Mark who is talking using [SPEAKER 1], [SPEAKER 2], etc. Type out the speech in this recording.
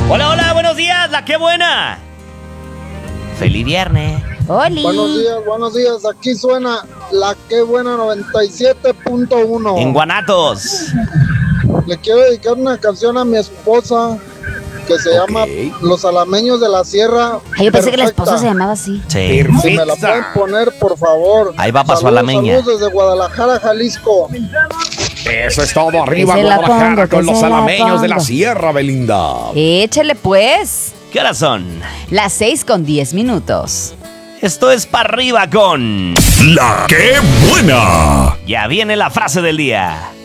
[SPEAKER 1] Hola, hola, buenos días, la que buena. Feliz viernes.
[SPEAKER 2] Oli.
[SPEAKER 3] Buenos días, aquí suena la que buena 97.1.
[SPEAKER 1] En Guanatos.
[SPEAKER 3] Le quiero dedicar una canción a mi esposa que se llama Los Alameños de la Sierra.
[SPEAKER 2] Ay, yo pensé que la esposa se llamaba así.
[SPEAKER 1] Sí.
[SPEAKER 3] Si me la pueden poner, por favor.
[SPEAKER 1] Ahí va para su alameña.
[SPEAKER 3] Saludos desde Guadalajara, Jalisco.
[SPEAKER 4] Eso es todo, arriba
[SPEAKER 2] Que se la
[SPEAKER 4] Guadalajara
[SPEAKER 2] pongo,
[SPEAKER 4] con
[SPEAKER 2] que
[SPEAKER 4] los
[SPEAKER 2] se la
[SPEAKER 4] alameños de la
[SPEAKER 2] pongo.
[SPEAKER 4] Sierra, Belinda.
[SPEAKER 2] Échale pues.
[SPEAKER 1] ¿Qué horas son?
[SPEAKER 2] Las 6:10.
[SPEAKER 1] Esto es para arriba con...
[SPEAKER 4] La que buena.
[SPEAKER 1] Ya viene la frase del día.